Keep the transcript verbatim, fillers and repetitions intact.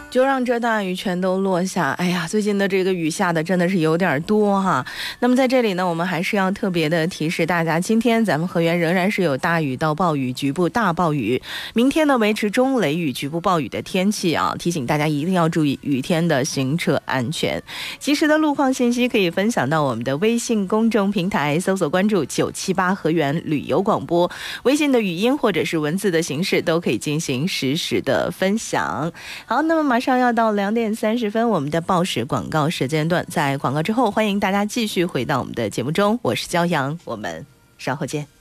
就让这大雨全都落下。哎呀，最近的这个雨下的真的是有点多哈。那么在这里呢，我们还是要特别的提示大家，今天咱们河源仍然是有大雨到暴雨，局部大暴雨。明天呢，维持中雷雨、局部暴雨的天气啊，提醒大家一定要注意雨天的行车安全。及时的路况信息可以分享到我们的微信公众平台，搜索关注九七八河源旅游广播，微信的语音或者是文字的形式都可以进行实时的分享。好，那么马上要到两点三十分，我们的报时广告时间段，在广告之后，欢迎大家继续回到我们的节目中，我是骄阳，我们稍后见。